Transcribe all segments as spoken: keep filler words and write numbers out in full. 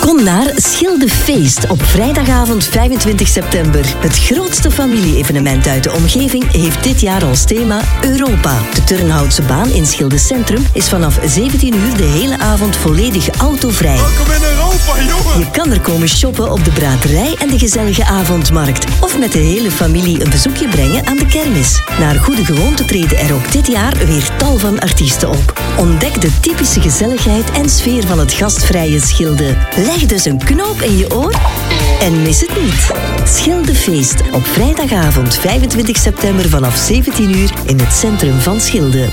Kom naar Schildefeest op vrijdagavond vijfentwintig september. Het grootste familie-evenement uit de omgeving heeft dit jaar als thema Europa. De Turnhoutse baan in Schilde Centrum is vanaf zeventien uur de hele avond volledig autovrij. Welkom in Europa, jongen! Je kan er komen shoppen op de braderij en de gezellige avondmarkt. Of met de hele familie een bezoekje brengen aan de kermis. Naar goede gewoonte treden er ook dit jaar weer tal van artiesten op. Ontdek de typische gezelligheid en sfeer van het gastvrije Schilde. Leg dus een knoop in je oor en mis het niet. Schildefeest op vrijdagavond vijfentwintig september vanaf zeventien uur in het centrum van Schilde.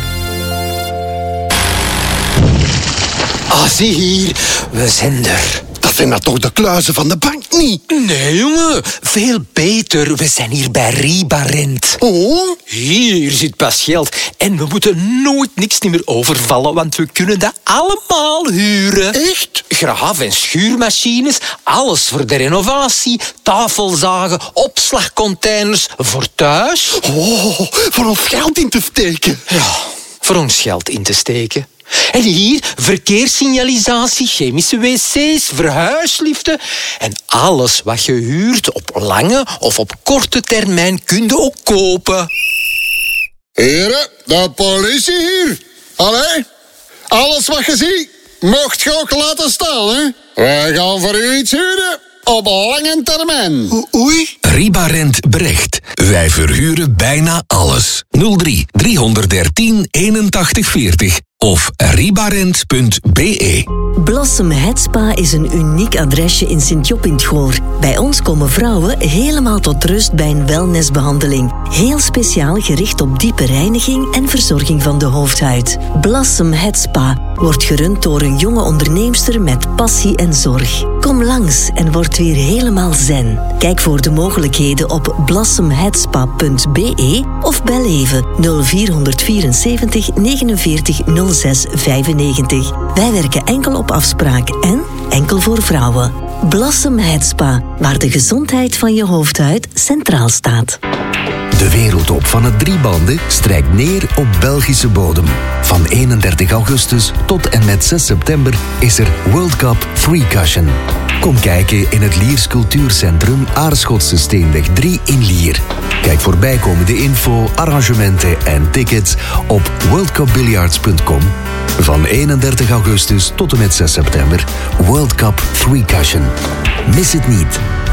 Ah, zie hier, we zijn er. Dat zijn nou toch de kluizen van de bank niet? Nee, jongen, veel beter. We zijn hier bij Ribarent. Oh? Hier zit pas geld. En we moeten nooit niks meer overvallen, want we kunnen dat allemaal huren. Echt? Graaf- en schuurmachines, alles voor de renovatie, tafelzagen, opslagcontainers voor thuis. Oh, voor ons geld in te steken. Ja, voor ons geld in te steken. En hier verkeerssignalisatie, chemische wc's, verhuisliften. En alles wat je huurt op lange of op korte termijn kun je ook kopen. Heren, de politie hier. Allee, alles wat je ziet, mocht je ook laten staan, hè. Wij gaan voor u iets huren op lange termijn. O- oei. Ribarent Brecht. Wij verhuren bijna alles. nul drie driehonderddertien eenentachtig veertig of ribarent punt be. Blossom Head Spa is een uniek adresje in Sint-Job in 't Goor. Bij ons komen vrouwen helemaal tot rust bij een wellnessbehandeling. Heel speciaal gericht op diepe reiniging en verzorging van de hoofdhuid. Blossom Head Spa wordt gerund door een jonge onderneemster met passie en zorg. Kom langs en word weer helemaal zen. Kijk voor de mogelijkheden op blossom head spa punt be of bel even nul vier vierenzeventig negenenveertig nul zes vijfennegentig. Wij werken enkel op afspraak en enkel voor vrouwen. Blossom Head Spa, waar de gezondheid van je hoofdhuid centraal staat. De wereldtop van het driebanden strijkt neer op Belgische bodem. Van eenendertig augustus tot en met zes september is er World Cup Three Cushion. Kom kijken in het Liers Cultuurcentrum Aarschotse Steenweg drie in Lier. Kijk voor bijkomende info, arrangementen en tickets op world cup billiards punt com. Van eenendertig augustus tot en met zes september World Cup Three Cushion. Mis het niet.